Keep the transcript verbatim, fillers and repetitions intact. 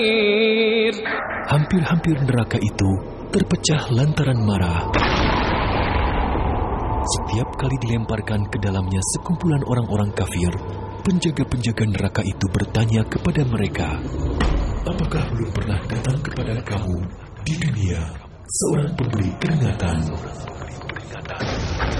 Hampir-hampir neraka itu terpecah lantaran marah. Setiap kali dilemparkan ke dalamnya sekumpulan orang-orang kafir, penjaga-penjaga neraka itu bertanya kepada mereka, "Apakah belum pernah datang kepada kamu di dunia seorang pemberi peringatan?"